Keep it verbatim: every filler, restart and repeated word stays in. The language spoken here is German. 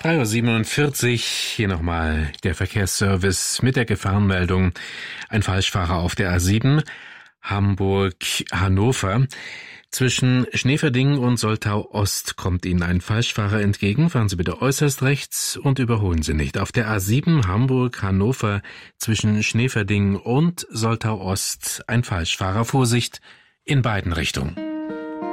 drei Uhr siebenundvierzig, hier nochmal der Verkehrsservice mit der Gefahrenmeldung. Ein Falschfahrer auf der A sieben, Hamburg-Hannover. Zwischen Schneeverding und Soltau Ost kommt Ihnen ein Falschfahrer entgegen. Fahren Sie bitte äußerst rechts und überholen Sie nicht. Auf der A sieben Hamburg-Hannover zwischen Schneeverding und Soltau Ost ein Falschfahrer. Vorsicht in beiden Richtungen.